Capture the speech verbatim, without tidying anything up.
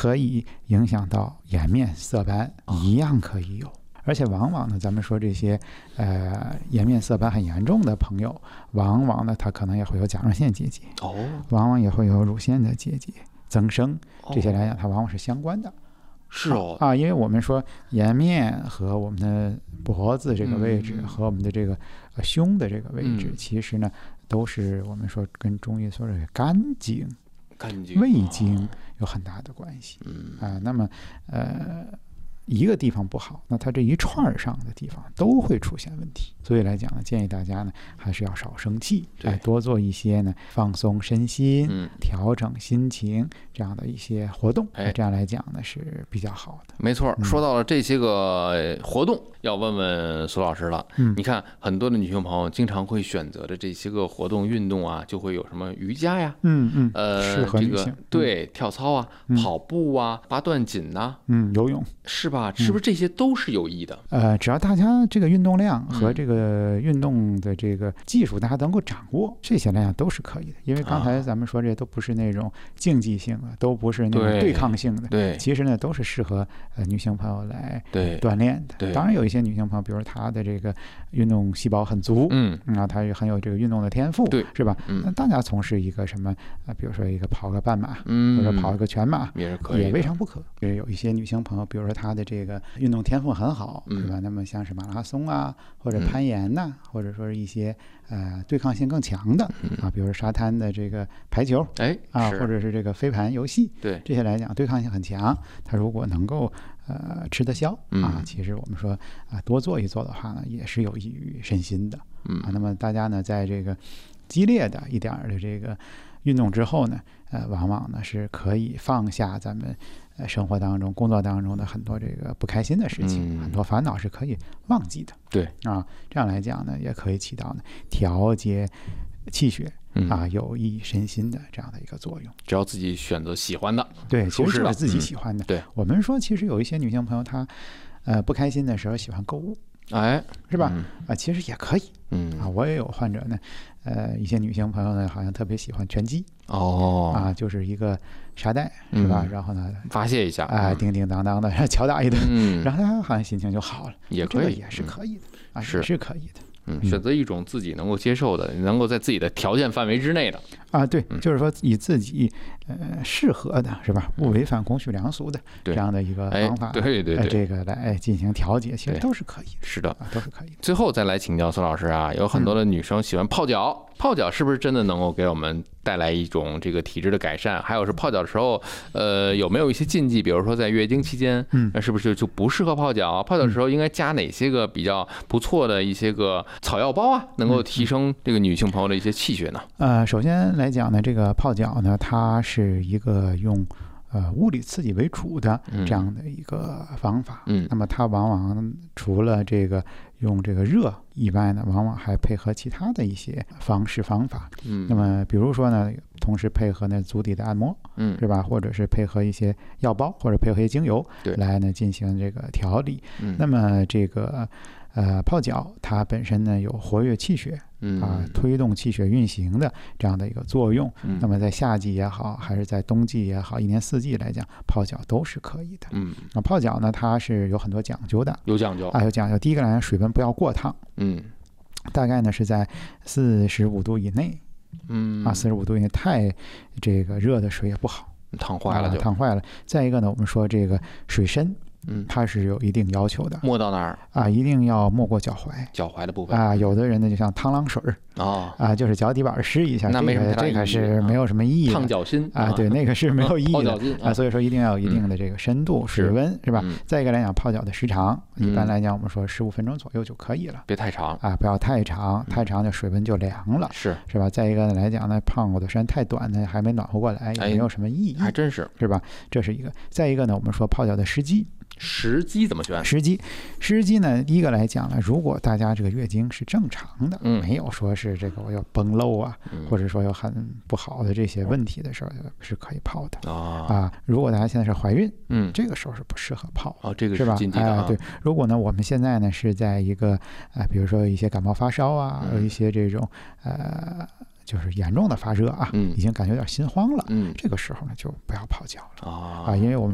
可以影响到颜面色斑，一样可以有。而且往往呢，咱们说这些呃颜面色斑很严重的朋友，往往呢他可能也会有甲状腺结节， 哦， 往往也会有乳腺的结节增生，这些来讲它往往是相关的。 是哦啊，因为我们说颜面和我们的脖子这个位置、 嗯、 和我们的这个、呃、胸的这个位置、 嗯， 其实呢都是我们说跟中医说的肝经、 肝经、 胃经有很大的关系。 嗯啊，那么呃。一个地方不好，那它这一串上的地方都会出现问题。所以来讲呢，建议大家呢还是要少生气，哎，多做一些呢放松身心、嗯、调整心情这样的一些活动。哎，这样来讲呢是比较好的。 没错，说到了这些个活动，嗯、要问问苏老师了。嗯，你看很多的女性朋友经常会选择的这些个活动运动啊，就会有什么瑜伽呀， 嗯嗯， 呃， 适合女性， 这个对跳操啊、嗯、跑步啊、八段锦呐、啊， 嗯，游泳是吧？是不是这些都是有益的？ 嗯、呃，只要大家这个运动量和这个运动的这个技术大家能够掌握，这些来讲都是可以的。因为刚才咱们说这都不是那种竞技性的，都不是那种对抗性的， 对， 其实呢都是适合呃女性朋友来锻炼的。 对， 当然有一些女性朋友，比如她的这个运动细胞很足，嗯，啊，她也很有这个运动的天赋， 对， 是吧？ 嗯， 那大家从事一个什么啊、呃，比如说一个跑个半马，嗯，或者跑一个全马， 也是可以， 也未尝不可。也有一些女性朋友，比如说她的这个运动天赋很好，嗯、是吧？那么像是马拉松啊，或者攀岩呐、啊，嗯、或者说是一些呃对抗性更强的、嗯、啊，比如说沙滩的这个排球， 哎啊，或者是这个飞盘游戏， 对这些来讲对抗性很强。她如果能够呃吃得消啊，其实我们说啊多做一做的话呢，也是有益于身心的。嗯啊，那么大家呢在这个激烈的一点的这个运动之后呢，呃，往往呢是可以放下咱们呃生活当中、工作当中的很多这个不开心的事情，嗯、很多烦恼是可以忘记的。 对啊，这样来讲呢，也可以起到呢调节气血。啊，有益身心的这样的一个作用。 只要自己选择喜欢的， 对，其实是自己喜欢的。 嗯、对， 我们说，其实有一些女性朋友，她呃不开心的时候喜欢购物， 哎， 是吧？ 嗯、 啊，其实也可以。 嗯啊，我也有患者呢，呃，一些女性朋友呢，好像特别喜欢拳击。 哦， 啊，就是一个沙袋，是吧？ 嗯、 然后呢， 发泄一下， 啊、呃，叮叮当当的敲打一顿， 嗯、 然后她好像心情就好了， 也可以， 这个也是可以的， 嗯、 啊， 是也是可以的。 嗯，选择一种自己能够接受的，能够在自己的条件范围之内的啊，对，嗯、就是说以自己呃适合的，是吧？不违反公序良俗的这样的一个方法， 对对对， 呃、这个来进行调节，其实都是可以的。 是的、 啊，都是可以的。 最后再来请教苏老师啊，有很多的女生喜欢泡脚，嗯、泡脚是不是真的能够给我们带来一种这个体质的改善？还有是泡脚的时候，呃，有没有一些禁忌？比如说在月经期间，嗯，是不是就不适合泡脚？泡脚的时候应该加哪些个比较不错的一些个草药包啊？能够提升这个女性朋友的一些气血呢？ 呃，首先来讲呢，这个泡脚呢，它是一个用呃物理刺激为主的这样的一个方法。嗯，那么它往往除了这个用这个热以外呢，往往还配合其他的一些方式方法。嗯，那么比如说呢，同时配合呢足底的按摩，嗯，是吧？或者是配合一些药包，或者配合一些精油， 对， 来呢进行这个调理。 嗯， 那么这个。呃，泡脚它本身呢有活跃气血， 嗯啊，推动气血运行的这样的一个作用。 嗯， 那么在夏季也好，还是在冬季也好，一年四季来讲，泡脚都是可以的。 嗯， 那泡脚呢，它是有很多讲究的， 有讲究啊，有讲究。第一个来讲，水温不要过烫， 嗯， 大概呢是在四十五度以内， 嗯， 啊，四十五度以内太这个热的水也不好， 烫坏了就、 啊、烫坏了。再一个呢，我们说这个水深。 嗯， 它是有一定要求的， 没到哪儿啊？一定要没过脚踝， 脚踝的部分啊。有的人呢，就像趟浪水儿啊， 啊，就是脚底板湿一下， 那没什么这个、这个是没有什么意义的。 烫脚心啊，对，那个是没有意义的啊。 所以说一定要有一定的这个深度、 嗯、 水温，是吧？ 嗯、 再一个来讲，泡脚的时长，一般来讲，我们说十五分钟左右就可以了， 别太长啊，不要太长，太长的水温就凉了， 是是吧？再一个来讲呢，泡的时间太短呢，还没暖和过来，也没有什么意义， 还真是， 是吧？这是一个。再一个呢，我们说泡脚的时机。 时机怎么选？ 时机，时机呢？第一个来讲呢，如果大家这个月经是正常的， 嗯， 没有说是这个我要崩漏啊， 嗯、 或者说有很不好的这些问题的时候，是可以泡的啊。 啊，如果大家现在是怀孕， 嗯， 这个时候是不适合泡哦，这个是吧？ 禁忌的啊、哎。对，如果呢，我们现在呢是在一个啊、呃，比如说一些感冒发烧啊，有、嗯、一些这种呃。就是严重的发热啊， 嗯， 已经感觉有点心慌了， 嗯， 这个时候呢就不要泡脚了啊， 啊，因为我们。